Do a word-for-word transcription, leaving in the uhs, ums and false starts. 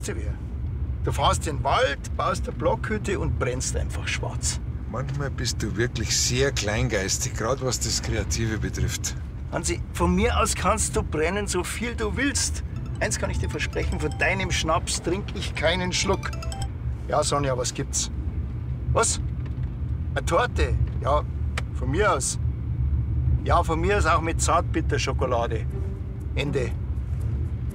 Du fährst in den Wald, baust eine Blockhütte und brennst einfach schwarz. Manchmal bist du wirklich sehr kleingeistig, gerade was das Kreative betrifft. Hansi, von mir aus kannst du brennen, so viel du willst. Eins kann ich dir versprechen, von deinem Schnaps trinke ich keinen Schluck. Ja, Sonja, was gibt's? Was? Eine Torte? Ja, von mir aus. Ja, von mir aus auch mit Zartbitterschokolade. Ende.